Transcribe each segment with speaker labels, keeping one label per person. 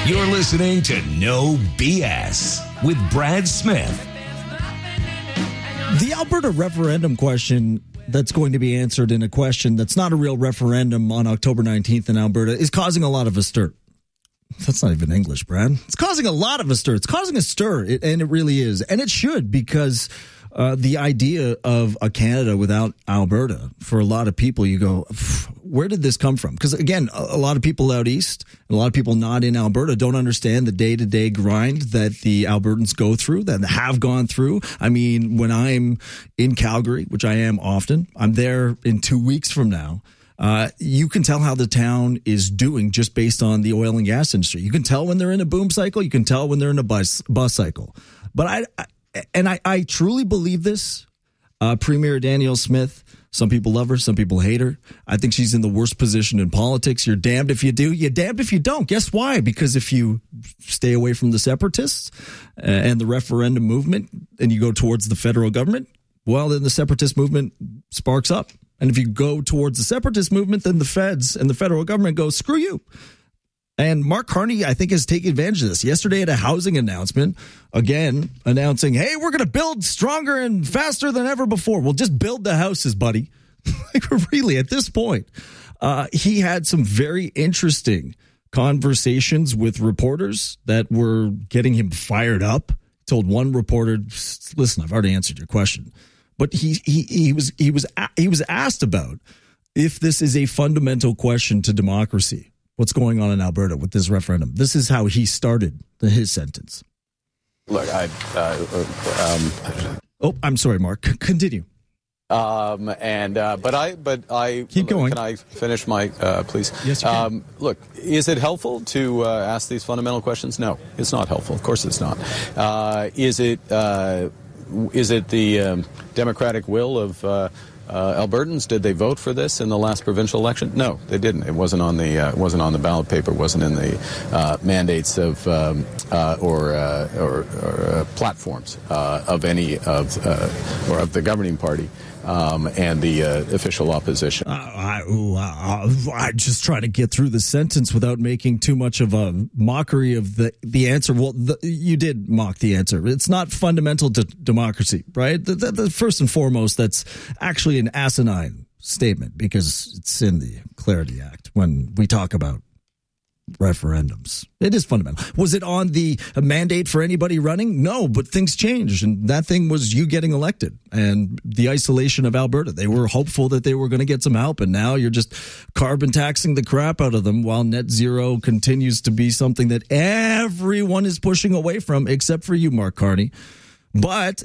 Speaker 1: You're listening to No BS with Brad Smith.
Speaker 2: The Alberta referendum question that's going to be answered in a question that's not a real referendum on October 19th in Alberta is causing a lot of a stir. That's not even English, Brad. It's causing a lot of a stir. It's causing a stir, and it really is. And it should, because the idea of a Canada without Alberta, for a lot of people, you go, where did this come from? Because, again, a lot of people out east, and a lot of people not in Alberta don't understand the day-to-day grind that the Albertans go through, that have gone through. I mean, when I'm in Calgary, which I am often, I'm there in 2 weeks from now. You can tell how the town is doing just based on the oil and gas industry. You can tell when they're in a boom cycle. You can tell when they're in a bus cycle. But I truly believe this. Premier Danielle Smith, some people love her, some people hate her. I think she's in the worst position in politics. You're damned if you do, you're damned if you don't. Guess why? Because if you stay away from the separatists and the referendum movement and you go towards the federal government, well, then the separatist movement sparks up. And if you go towards the separatist movement, then the feds and the federal government go, screw you. And Mark Carney, I think, has taken advantage of this. Yesterday at a housing announcement, again, announcing, hey, we're going to build stronger and faster than ever before. Well, just build the houses, buddy. Like, really, at this point, he had some very interesting conversations with reporters that were getting him fired up. Told one reporter, listen, I've already answered your question. But he was asked about if this is a fundamental question to democracy. What's going on in Alberta with this referendum? This is how he started his sentence.
Speaker 3: Look,
Speaker 2: I'm sorry, Mark. Continue.
Speaker 3: But I
Speaker 2: keep going.
Speaker 3: Can I finish my please?
Speaker 2: Yes, you can.
Speaker 3: Look, is it helpful to ask these fundamental questions? No, it's not helpful. Of course, it's not. Is it the democratic will of Albertans? Did they vote for this in the last provincial election? No, they didn't. It wasn't on the ballot paper. It wasn't in the mandates of or platforms of any of or of the governing party. And the official opposition.
Speaker 2: I just try to get through the sentence without making too much of a mockery of the answer. Well, you did mock the answer. It's not fundamental to democracy, right? The first and foremost, that's actually an asinine statement because it's in the Clarity Act when we talk about referendums. It is fundamental. Was it on the mandate for anybody running? No, but things changed, and that thing was you getting elected and the isolation of Alberta. They were hopeful that they were going to get some help, and now you're just carbon taxing the crap out of them while net zero continues to be something that everyone is pushing away from, except for you, Mark Carney. But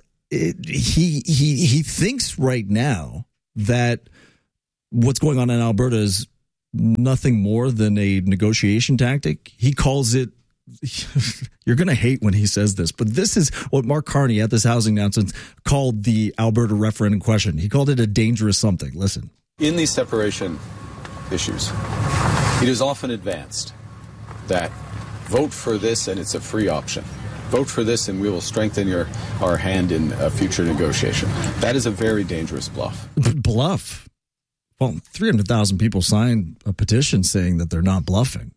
Speaker 2: he thinks right now that what's going on in Alberta is nothing more than a negotiation tactic. He calls it, you're going to hate when he says this, but this is what Mark Carney at this housing announcement called the Alberta referendum question. He called it a dangerous something. Listen.
Speaker 3: In these separation issues, it is often advanced that vote for this and it's a free option. Vote for this and we will strengthen our hand in a future negotiation. That is a very dangerous bluff.
Speaker 2: Bluff? Well, 300,000 people signed a petition saying that they're not bluffing.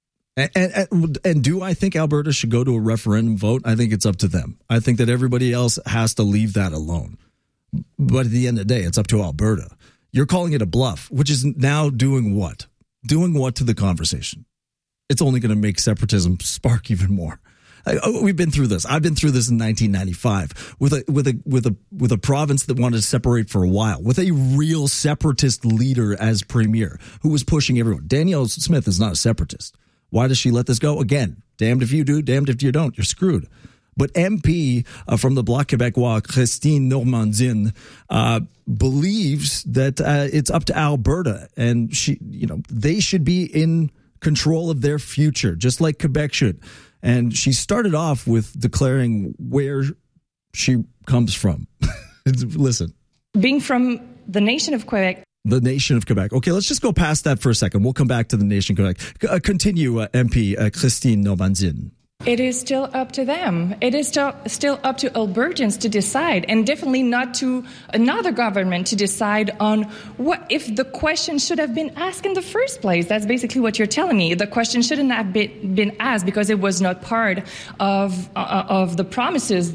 Speaker 2: And do I think Alberta should go to a referendum vote? I think it's up to them. I think that everybody else has to leave that alone. But at the end of the day, it's up to Alberta. You're calling it a bluff, which is now doing what? Doing what to the conversation? It's only going to make separatism spark even more. We've been through this. I've been through this in 1995 with a province that wanted to separate for a while, with a real separatist leader as premier who was pushing everyone. Danielle Smith is not a separatist. Why does she let this go? Again, damned if you do, damned if you don't. You're screwed. But MP from the Bloc Québécois, Christine Normandin, believes that it's up to Alberta, and they should be in control of their future, just like Quebec should. And she started off with declaring where she comes from. Listen.
Speaker 4: Being from the nation of Quebec.
Speaker 2: The nation of Quebec. Okay, let's just go past that for a second. We'll come back to the nation of Quebec. Continue, MP Christine Normandin.
Speaker 4: It is still up to them. It is still up to Albertans to decide, and definitely not to another government to decide on what if the question should have been asked in the first place. That's basically what you're telling me. The question shouldn't have been asked because it was not part of the promises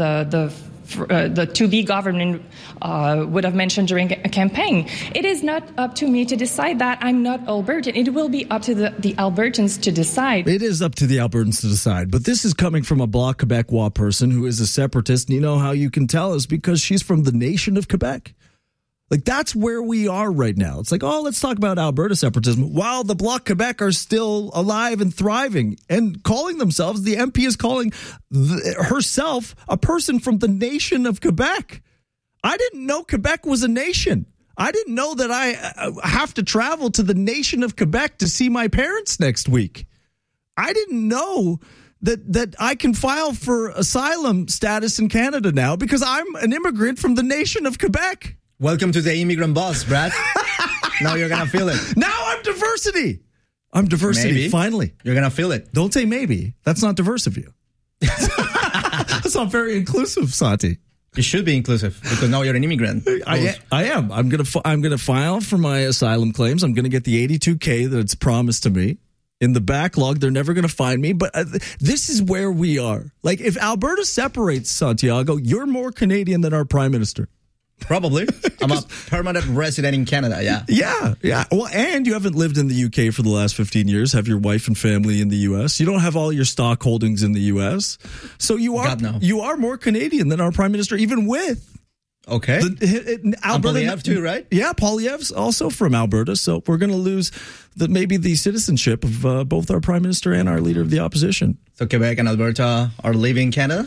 Speaker 4: the to-be government would have mentioned during a campaign. It is not up to me to decide that. I'm not Albertan. It will be up to the Albertans to decide.
Speaker 2: It is up to the Albertans to decide. But this is coming from a Bloc Québécois person who is a separatist. And you know how you can tell is because she's from the nation of Quebec. Like, that's where we are right now. It's like, oh, let's talk about Alberta separatism while the Bloc Quebec are still alive and thriving and calling themselves, the MP is calling herself a person from the nation of Quebec. I didn't know Quebec was a nation. I didn't know that I have to travel to the nation of Quebec to see my parents next week. I didn't know that I can file for asylum status in Canada now because I'm an immigrant from the nation of Quebec.
Speaker 5: Welcome to the immigrant bus, Brad. Now you're going to feel it.
Speaker 2: Now I'm diversity. I'm diversity,
Speaker 5: Maybe.
Speaker 2: finally.
Speaker 5: You're going to feel it.
Speaker 2: Don't say maybe. That's not diverse of you. That's not very inclusive, Santi.
Speaker 5: You should be inclusive because now you're an immigrant.
Speaker 2: I am. I'm gonna file for my asylum claims. I'm gonna get the $82K that's promised to me. In the backlog, they're never going to find me. But this is where we are. Like, if Alberta separates, Santiago, you're more Canadian than our prime minister.
Speaker 5: Probably. I'm a permanent resident in Canada, yeah.
Speaker 2: Yeah. Well, and you haven't lived in the UK for the last 15 years, have your wife and family in the US. You don't have all your stock holdings in the US. So you are more Canadian than our prime minister, even with.
Speaker 5: Okay.
Speaker 2: Alberta,
Speaker 5: Poilievre too, right?
Speaker 2: Yeah, Poilievre's also from Alberta. So we're going to lose maybe the citizenship of both our prime minister and our leader of the opposition.
Speaker 5: So Quebec and Alberta are leaving Canada?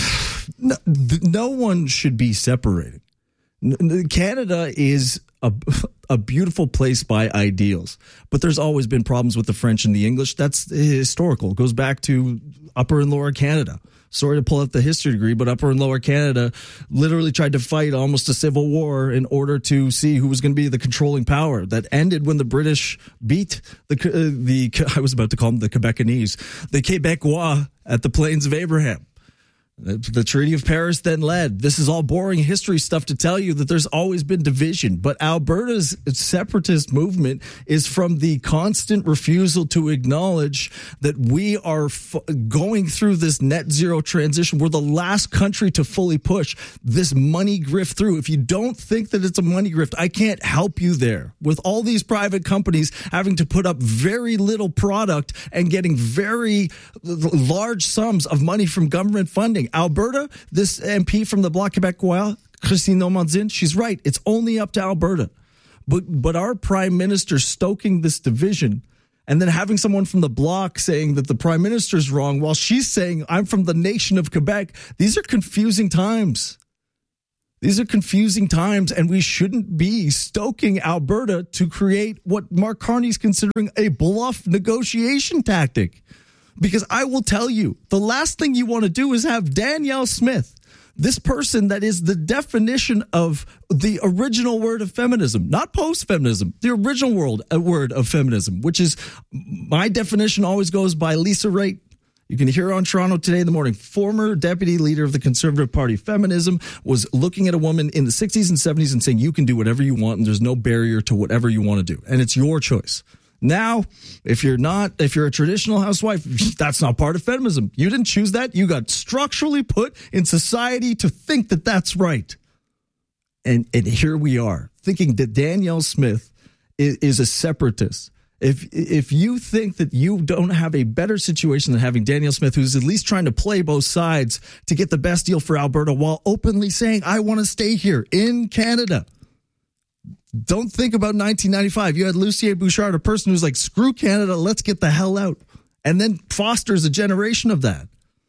Speaker 2: No one should be separated. Canada is a beautiful place by ideals, but there's always been problems with the French and the English. That's historical. It goes back to Upper and Lower Canada. Sorry to pull out the history degree, but Upper and Lower Canada literally tried to fight almost a civil war in order to see who was going to be the controlling power. That ended when the British beat I was about to call them the Quebecanese, the Quebecois at the Plains of Abraham. The Treaty of Paris then led. This is all boring history stuff to tell you that there's always been division. But Alberta's separatist movement is from the constant refusal to acknowledge that we are going through this net zero transition. We're the last country to fully push this money grift through. If you don't think that it's a money grift, I can't help you there. With all these private companies having to put up very little product and getting very large sums of money from government funding. Alberta, this MP from the Bloc Québécois, Christine Normandin, she's right. It's only up to Alberta. But our prime minister stoking this division and then having someone from the Bloc saying that the prime minister's wrong while she's saying, I'm from the nation of Quebec. These are confusing times. And we shouldn't be stoking Alberta to create what Mark Carney's considering a bluff negotiation tactic. Because I will tell you, the last thing you want to do is have Danielle Smith, this person that is the definition of the original word of feminism, not post-feminism, the original word of feminism, which is, my definition always goes by Lisa Raitt. You can hear her on Toronto Today in the morning. Former deputy leader of the Conservative Party. Feminism was looking at a woman in the 60s and 70s and saying, you can do whatever you want and there's no barrier to whatever you want to do. And it's your choice. Now, if you're a traditional housewife, that's not part of feminism. You didn't choose that. You got structurally put in society to think that that's right. And here we are, thinking that Danielle Smith is a separatist. If you think that you don't have a better situation than having Danielle Smith, who's at least trying to play both sides to get the best deal for Alberta while openly saying, I want to stay here in Canada. Don't think about 1995. You had Lucier Bouchard, a person who's like, screw Canada, let's get the hell out. And then fosters a generation of that.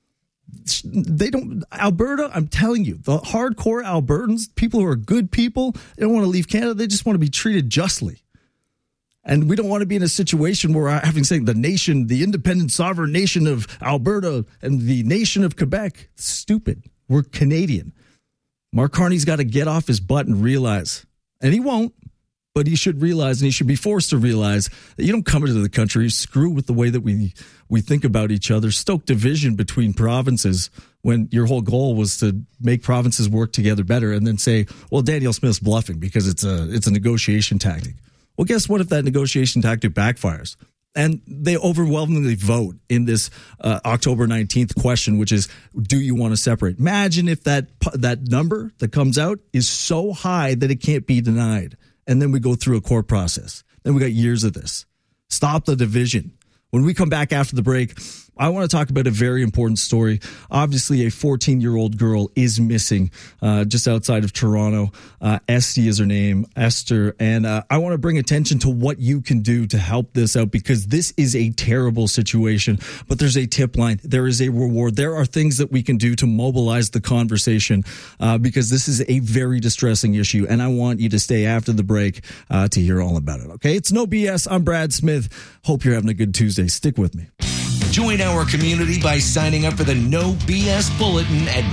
Speaker 2: Alberta, I'm telling you, the hardcore Albertans, people who are good people, they don't want to leave Canada. They just want to be treated justly. And we don't want to be in a situation where having saying the nation, the independent sovereign nation of Alberta and the nation of Quebec, stupid. We're Canadian. Mark Carney's got to get off his butt and realize, and he won't, But he should realize, and he should be forced to realize, that you don't come into the country, screw with the way that we think about each other, stoke division between provinces when your whole goal was to make provinces work together better, and then say, well, Danielle Smith's bluffing because it's a negotiation tactic. Well, guess what if that negotiation tactic backfires? And they overwhelmingly vote in this October 19th question, which is, do you want to separate? Imagine if that number that comes out is so high that it can't be denied. And then we go through a court process. Then we got years of this. Stop the division. When we come back after the break, I want to talk about a very important story. Obviously, a 14-year-old girl is missing just outside of Toronto. Esty is her name, Esther. And I want to bring attention to what you can do to help this out, because this is a terrible situation. But there's a tip line. There is a reward. There are things that we can do to mobilize the conversation because this is a very distressing issue. And I want you to stay after the break to hear all about it. Okay, it's No BS. I'm Brad Smith. Hope you're having a good Tuesday. Stick with me.
Speaker 1: Join our community by signing up for the No BS Bulletin at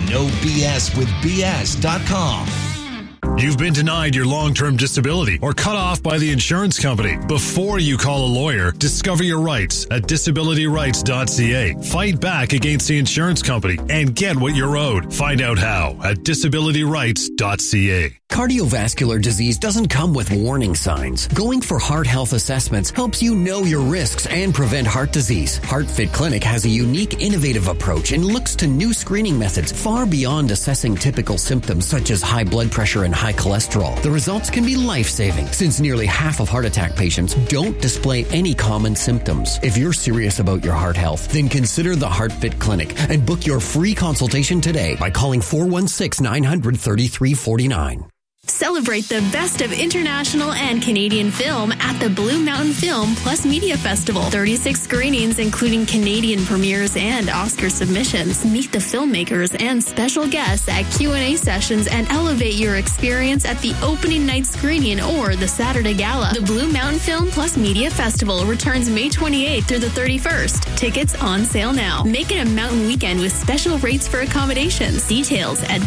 Speaker 1: nobswithbs.com.
Speaker 6: You've been denied your long-term disability or cut off by the insurance company. Before you call a lawyer, discover your rights at disabilityrights.ca. Fight back against the insurance company and get what you're owed. Find out how at disabilityrights.ca.
Speaker 7: Cardiovascular disease doesn't come with warning signs. Going for heart health assessments helps you know your risks and prevent heart disease. HeartFit Clinic has a unique, innovative approach and looks to new screening methods far beyond assessing typical symptoms such as high blood pressure and high cholesterol. The results can be life-saving since nearly half of heart attack patients don't display any common symptoms. If you're serious about your heart health, then consider the HeartFit Clinic and book your free consultation today by calling 416-900-3349.
Speaker 8: Celebrate the best of international and Canadian film at the Blue Mountain Film Plus Media Festival. 36 screenings, including Canadian premieres and Oscar submissions. Meet the filmmakers and special guests at Q&A sessions and elevate your experience at the opening night screening or the Saturday Gala. The Blue Mountain Film Plus Media Festival returns May 28th through the 31st. Tickets on sale now. Make it a mountain weekend with special rates for accommodations. Details at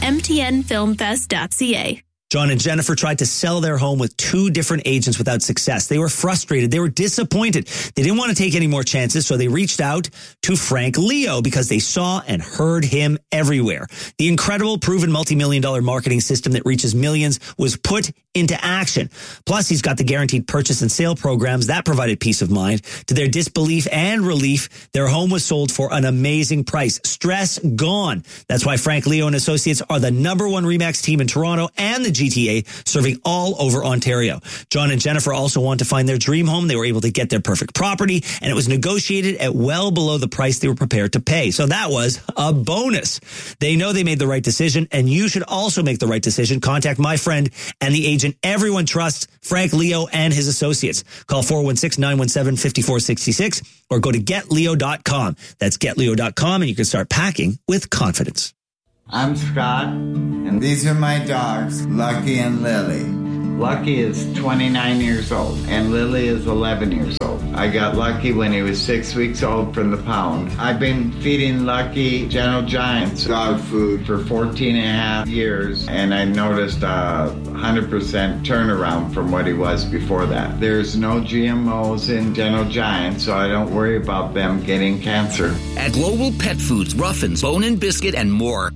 Speaker 8: bluemtnfilmfest.ca.
Speaker 9: John and Jennifer tried to sell their home with 2 different agents without success. They were frustrated. They were disappointed. They didn't want to take any more chances, so they reached out to Frank Leo because they saw and heard him everywhere. The incredible, proven multi-million-dollar marketing system that reaches millions was put into action. Plus, he's got the guaranteed purchase and sale programs that provided peace of mind. To their disbelief and relief, their home was sold for an amazing price. Stress gone. That's why Frank Leo and Associates are the #1 RE/MAX team in Toronto and the GTA, serving all over Ontario. John and Jennifer also want to find their dream home. They were able to get their perfect property, and it was negotiated at well below the price they were prepared to pay. So that was a bonus. They know they made the right decision, and you should also make the right decision. Contact my friend and the agent everyone trusts, Frank Leo and his associates. Call 416-917-5466 or go to getleo.com. That's getleo.com, and you can start packing with confidence.
Speaker 10: I'm Scott, and these are my dogs, Lucky and Lily. Lucky is 29 years old, and Lily is 11 years old. I got Lucky when he was 6 weeks old from the pound. I've been feeding Lucky Gentle Giants dog food for 14 and a half years, and I noticed a 100% turnaround from what he was before that. There's no GMOs in Gentle Giants, so I don't worry about them getting cancer.
Speaker 11: At Global Pet Foods, Ruffins, Bone and Biscuit, and more.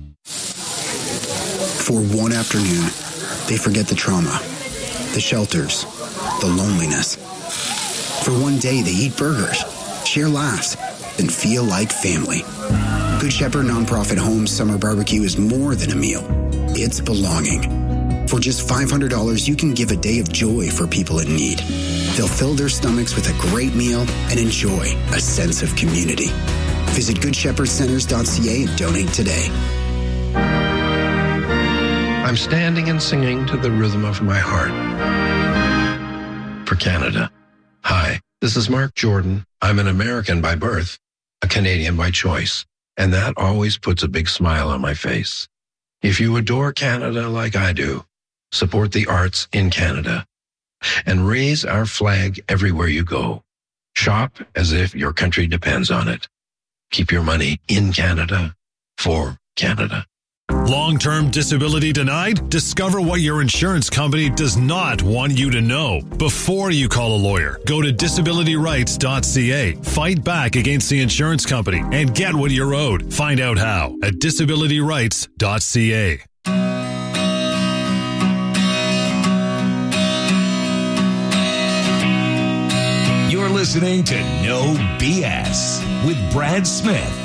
Speaker 12: For one afternoon, they forget the trauma, the shelters, the loneliness. For one day, they eat burgers, share laughs, and feel like family. Good Shepherd Nonprofit Homes Summer Barbecue is more than a meal. It's belonging. For just $500, you can give a day of joy for people in need. They'll fill their stomachs with a great meal and enjoy a sense of community. Visit GoodShepherdCenters.ca and donate today.
Speaker 13: I'm standing and singing to the rhythm of my heart. For Canada. Hi, this is Mark Jordan. I'm an American by birth, a Canadian by choice, and that always puts a big smile on my face. If you adore Canada like I do, support the arts in Canada and raise our flag everywhere you go. Shop as if your country depends on it. Keep your money in Canada for Canada.
Speaker 6: Long-term disability denied? Discover what your insurance company does not want you to know. Before you call a lawyer, go to disabilityrights.ca. Fight back against the insurance company and get what you're owed. Find out how at disabilityrights.ca.
Speaker 1: You're listening to No BS with Brad Smith.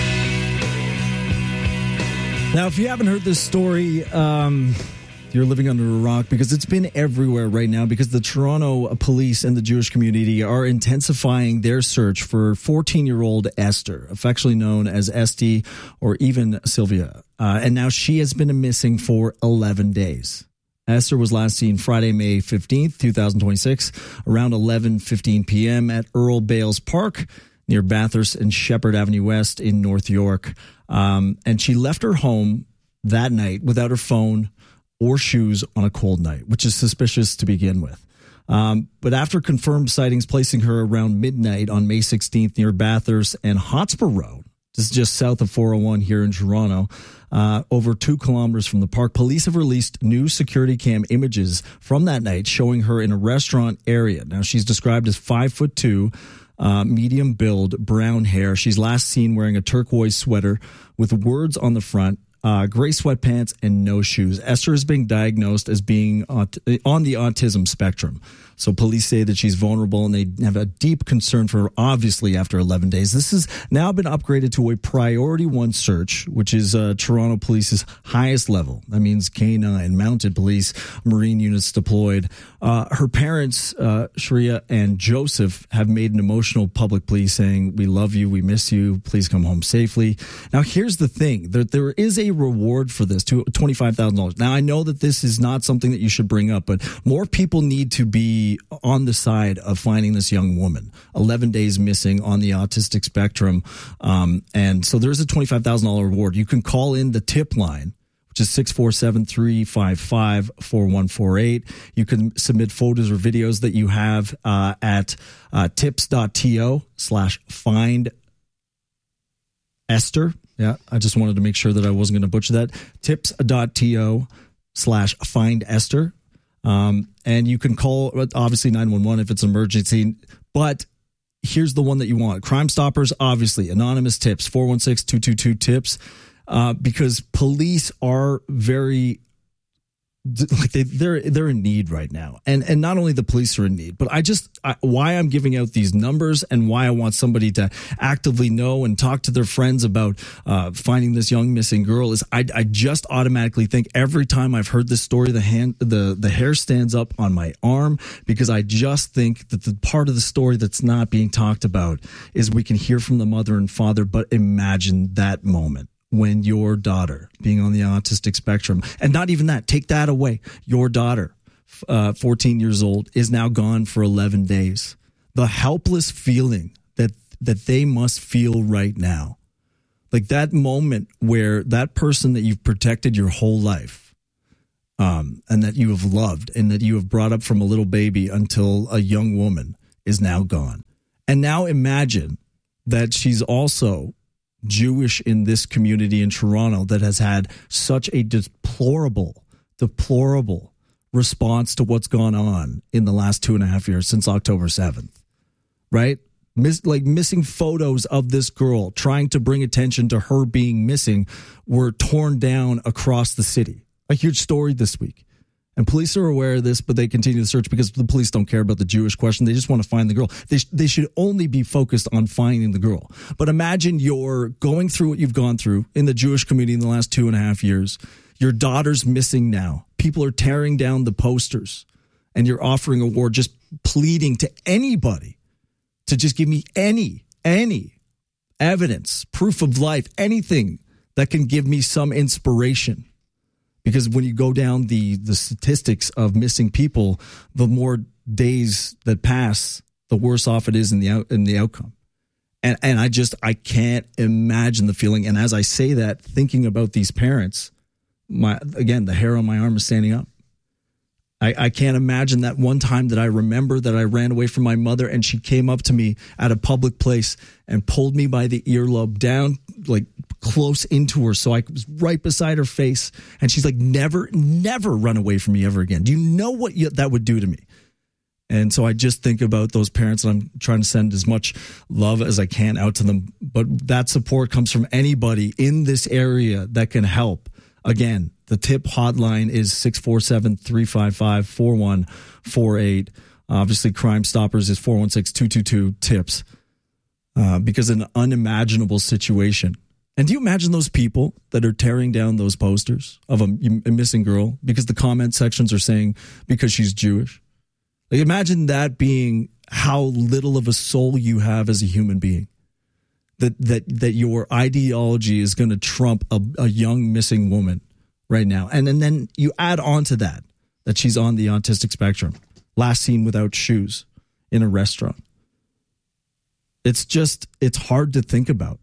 Speaker 2: Now, if you haven't heard this story, you're living under a rock, because it's been everywhere right now, because the Toronto police and the Jewish community are intensifying their search for 14-year-old Esther, affectionately known as Esty or even Sylvia. And now she has been missing for 11 days. Esther was last seen Friday, May 15th, 2026, around 11:15 p.m. at Earl Bales Park near Bathurst and Shepherd Avenue West in North York. And she left her home that night without her phone or shoes on a cold night, which is suspicious to begin with. But after confirmed sightings placing her around midnight on May 16th near Bathurst and Hotspur Road, this is just south of 401 here in Toronto, over 2 kilometers from the park, police have released new security cam images from that night showing her in a restaurant area. Now, she's described as 5'2", medium build, brown hair. She's last seen wearing a turquoise sweater with words on the front, gray sweatpants, and no shoes. Esther is being diagnosed as being on the autism spectrum. So police say that she's vulnerable, and they have a deep concern for her, obviously, after 11 days. This has now been upgraded to a Priority 1 search, which is Toronto Police's highest level. That means K9, mounted police, Marine units deployed. Her parents, Sharia and Joseph, have made an emotional public plea saying, "We love you, we miss you, please come home safely." Now, here's the thing. There is a reward for this, $25,000. Now, I know that this is not something that you should bring up, but more people need to be on the side of finding this young woman. 11 days missing, on the autistic spectrum. And so there's a $25,000 reward. You can call in the tip line, which is 647-355-4148. You can submit photos or videos that you have at tips.to/find Esther. Yeah, I just wanted to make sure that I wasn't going to butcher that. tips.to/find Esther. And you can call, obviously, 911 if it's an emergency. But here's the one that you want. Crime Stoppers, obviously. Anonymous tips, 416-222-TIPS. Because police are very, like, they're in need right now. And not only the police are in need, but why I'm giving out these numbers and why I want somebody to actively know and talk to their friends about finding this young missing girl is I just automatically think every time I've heard this story, the hair stands up on my arm, because I just think that the part of the story that's not being talked about is we can hear from the mother and father, but imagine that moment when your daughter, being on the autistic spectrum, and not even that, take that away, your daughter, 14 years old, is now gone for 11 days. The helpless feeling that they must feel right now. Like that moment where that person that you've protected your whole life, and that you have loved and that you have brought up from a little baby until a young woman, is now gone. And now imagine that she's also Jewish in this community in Toronto that has had such a deplorable response to what's gone on in the last 2.5 years since October 7th, right? Missing photos of this girl, trying to bring attention to her being missing, were torn down across the city. A huge story this week. And police are aware of this, but they continue to search because the police don't care about the Jewish question. They just want to find the girl. They should only be focused on finding the girl. But imagine you're going through what you've gone through in the Jewish community in the last 2.5 years. Your daughter's missing now. People are tearing down the posters, and you're offering a award, just pleading to anybody to just give me any evidence, proof of life, anything that can give me some inspiration. Because when you go down the statistics of missing people, the more days that pass, the worse off it is in the outcome. And I can't imagine the feeling. And as I say that, thinking about these parents, the hair on my arm is standing up. I can't imagine that one time that I remember that I ran away from my mother and she came up to me at a public place and pulled me by the earlobe down, like close into her. So I was right beside her face. And she's like, never run away from me ever again. Do you know what that would do to me? And so I just think about those parents, and I'm trying to send as much love as I can out to them. But that support comes from anybody in this area that can help. Again, the tip hotline is 647-355-4148. Obviously, Crime Stoppers is 416-222-TIPS because an unimaginable situation. And do you imagine those people that are tearing down those posters of a missing girl because the comment sections are saying because she's Jewish? Like, imagine that being how little of a soul you have as a human being. That your ideology is going to trump a young missing woman right now. And then you add on to that she's on the autistic spectrum, last seen without shoes in a restaurant. It's hard to think about.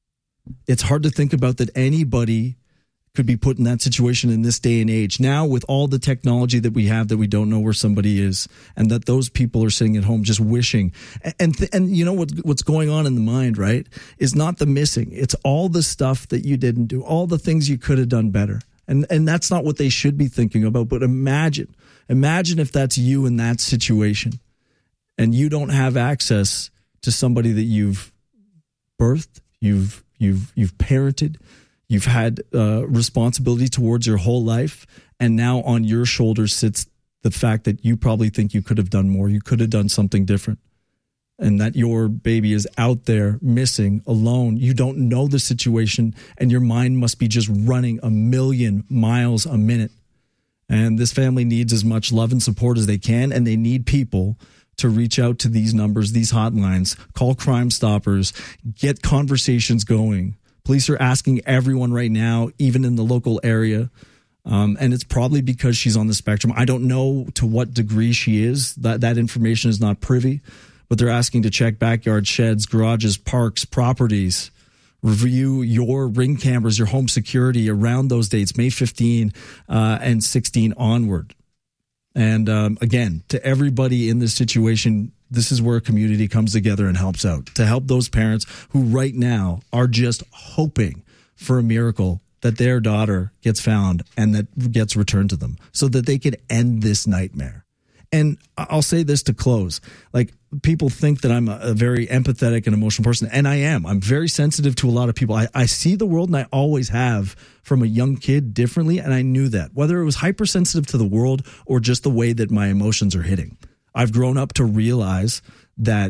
Speaker 2: It's hard to think about that anybody could be put in that situation in this day and age. Now, with all the technology that we have, that we don't know where somebody is, and that those people are sitting at home just wishing. And you know what's going on in the mind, right? Is not the missing. It's all the stuff that you didn't do, all the things you could have done better. And that's not what they should be thinking about. But imagine if that's you in that situation, and you don't have access to somebody that you've birthed, you've parented, you've had responsibility towards your whole life, and now on your shoulders sits the fact that you probably think you could have done more, you could have done something different, and that your baby is out there missing, alone. You don't know the situation, and your mind must be just running 1,000,000 miles a minute. And this family needs as much love and support as they can, and they need people to reach out to these numbers, these hotlines, call Crime Stoppers, get conversations going. Police are asking everyone right now, even in the local area, and it's probably because she's on the spectrum. I don't know to what degree she is. That information is not privy, but they're asking to check backyard, sheds, garages, parks, properties, review your Ring cameras, your home security around those dates, May 15 and 16 onward. And again, to everybody in this situation, this is where a community comes together and helps out to help those parents who right now are just hoping for a miracle that their daughter gets found and that gets returned to them so that they can end this nightmare. And I'll say this to close. Like, people think that I'm a very empathetic and emotional person, and I am. I'm very sensitive to a lot of people. I see the world, and I always have, from a young kid differently, and I knew that. Whether it was hypersensitive to the world or just the way that my emotions are hitting. I've grown up to realize that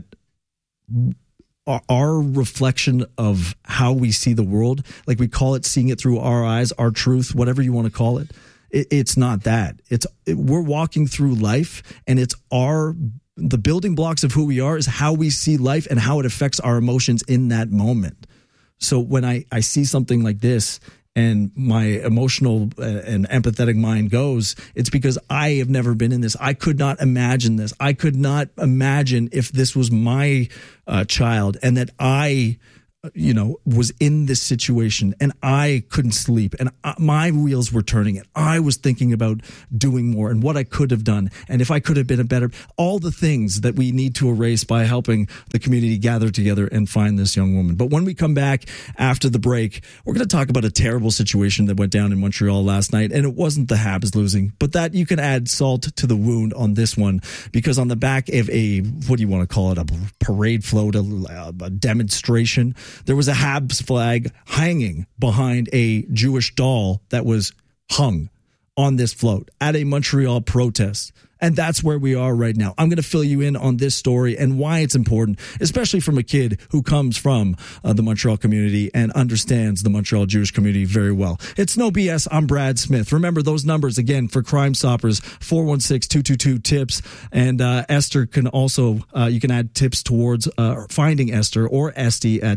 Speaker 2: our reflection of how we see the world, like we call it seeing it through our eyes, our truth, whatever you want to call it, it's not that. We're walking through life, and the building blocks of who we are is how we see life and how it affects our emotions in that moment. So when I see something like this, and my emotional and empathetic mind goes, it's because I have never been in this. I could not imagine this. I could not imagine if this was my child, and that I, was in this situation, and I couldn't sleep, and my wheels were turning, and I was thinking about doing more and what I could have done, and if I could have been a better, all the things that we need to erase by helping the community gather together and find this young woman. But when we come back after the break, we're going to talk about a terrible situation that went down in Montreal last night, and it wasn't the Habs losing, but that you can add salt to the wound on this one, because on the back of a, what do you want to call it, a parade float, a demonstration, there was a Habs flag hanging behind a Jewish doll that was hung on this float at a Montreal protest. And that's where we are right now. I'm going to fill you in on this story and why it's important, especially from a kid who comes from the Montreal community and understands the Montreal Jewish community very well. It's No BS. I'm Brad Smith. Remember those numbers again for Crime Stoppers, 416-222-TIPS. And Esther can also, you can add tips towards finding Esther or Esty at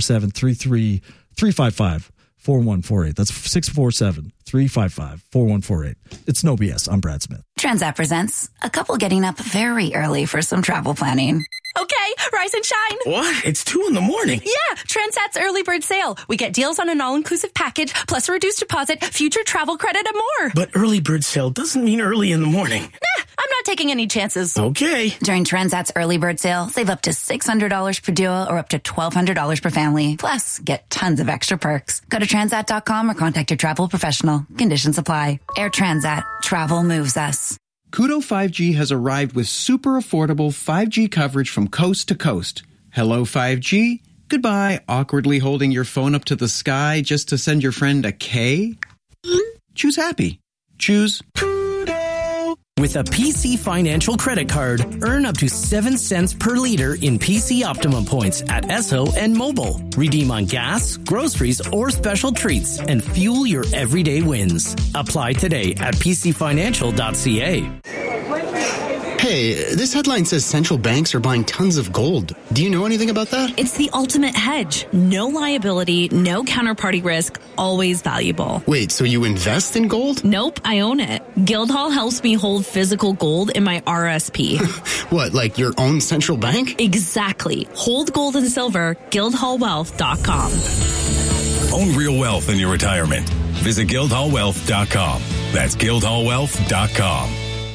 Speaker 2: 647-355. 4148. That's 647-355-4148. It's No BS. I'm Brad Smith.
Speaker 14: Transat presents a couple getting up very early for some travel planning.
Speaker 15: Okay, rise and shine.
Speaker 16: What? It's 2 a.m.
Speaker 15: Yeah, Transat's early bird sale. We get deals on an all-inclusive package, plus a reduced deposit, future travel credit, and more.
Speaker 16: But early bird sale doesn't mean early in the morning.
Speaker 15: Nah, I'm not not taking any chances.
Speaker 16: Okay.
Speaker 14: During Transat's early bird sale, save up to $600 per duo or up to $1,200 per family. Plus, get tons of extra perks. Go to Transat.com or contact your travel professional. Conditions apply. Air Transat. Travel moves us.
Speaker 17: Koodo 5G has arrived with super affordable 5G coverage from coast to coast. Hello 5G. Goodbye, awkwardly holding your phone up to the sky just to send your friend a K. Choose happy. Choose Koodo.
Speaker 16: With a PC Financial credit card, earn up to 7 cents per liter in PC Optimum points at Esso and Mobile. Redeem on gas, groceries, or special treats and fuel your everyday wins. Apply today at pcfinancial.ca.
Speaker 12: Hey, this headline says central banks are buying tons of gold. Do you know anything about that?
Speaker 18: It's the ultimate hedge. No liability, no counterparty risk, always valuable.
Speaker 12: Wait, so you invest in gold?
Speaker 18: Nope, I own it. Guildhall helps me hold physical gold in my RSP.
Speaker 12: What, like your own central bank?
Speaker 18: Exactly. Hold gold and silver, guildhallwealth.com.
Speaker 1: Own real wealth in your retirement. Visit guildhallwealth.com. That's guildhallwealth.com.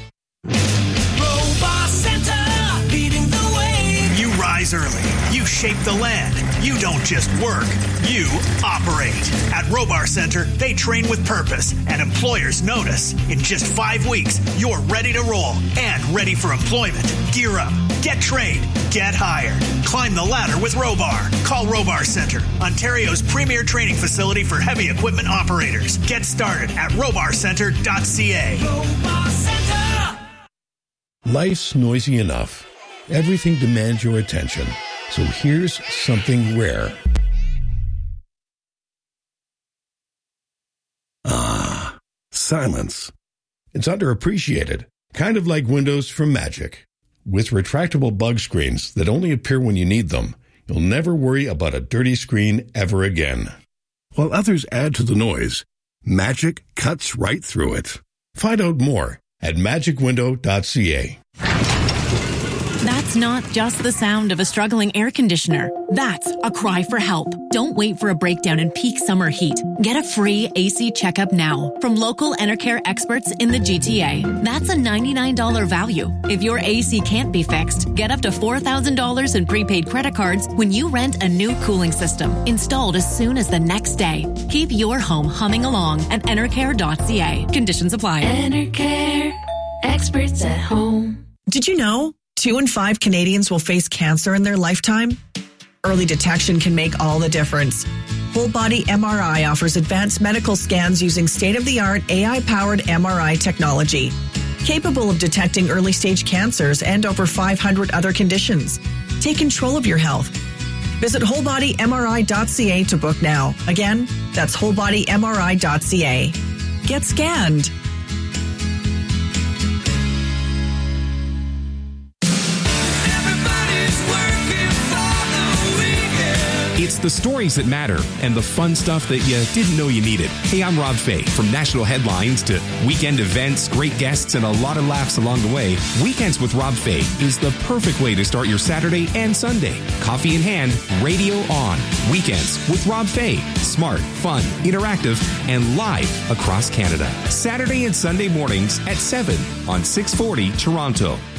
Speaker 19: Rise early. You shape the land. You don't just work. You operate. At Robar Center, they train with purpose, and employers notice. In just 5 weeks, you're ready to roll and ready for employment. Gear up. Get trained. Get hired. Climb the ladder with Robar. Call Robar Center, Ontario's premier training facility for heavy equipment operators. Get started at robarcenter.ca. Robar Center.
Speaker 6: Life's noisy enough. Everything demands your attention. So here's something rare. Silence. It's underappreciated, kind of like windows from Magic. With retractable bug screens that only appear when you need them, you'll never worry about a dirty screen ever again. While others add to the noise, Magic cuts right through it. Find out more at magicwindow.ca.
Speaker 20: That's not just the sound of a struggling air conditioner. That's a cry for help. Don't wait for a breakdown in peak summer heat. Get a free AC checkup now from local Enercare experts in the GTA. That's a $99 value. If your AC can't be fixed, get up to $4,000 in prepaid credit cards when you rent a new cooling system installed as soon as the next day. Keep your home humming along at enercare.ca. Conditions apply.
Speaker 8: Enercare. Experts at home.
Speaker 21: Did you know 2 in 5 Canadians will face cancer in their lifetime? Early detection can make all the difference. Whole Body MRI offers advanced medical scans using state-of-the-art AI-powered MRI technology, capable of detecting early-stage cancers and over 500 other conditions. Take control of your health. Visit wholebodymri.ca to book now. Again, that's wholebodymri.ca. Get scanned.
Speaker 22: It's the stories that matter and the fun stuff that you didn't know you needed. Hey, I'm Rob Fay. From national headlines to weekend events, great guests, and a lot of laughs along the way, Weekends with Rob Fay is the perfect way to start your Saturday and Sunday. Coffee in hand, radio on. Weekends with Rob Fay. Smart, fun, interactive, and live across Canada. Saturday and Sunday mornings at 7 on 640 Toronto.